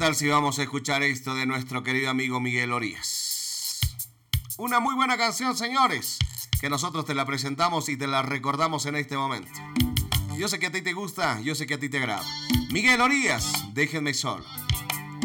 tal si vamos a escuchar esto de nuestro querido amigo Miguel Orías? Una muy buena canción, señores, que nosotros te la presentamos y te la recordamos en este momento. Yo sé que a ti te gusta, yo sé que a ti te agrada. Miguel Orías, déjenme solo.